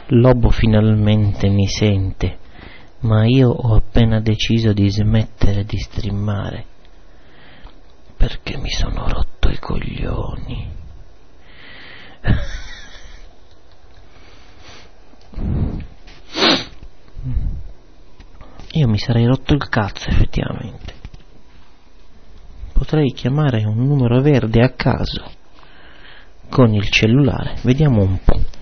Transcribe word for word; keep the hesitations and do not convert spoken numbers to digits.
Lobo finalmente mi sente, ma io ho appena deciso di smettere di streamare perché mi sono rotto i coglioni. Io mi sarei rotto il cazzo effettivamente. Potrei chiamare un numero verde a caso con il cellulare, vediamo un po'.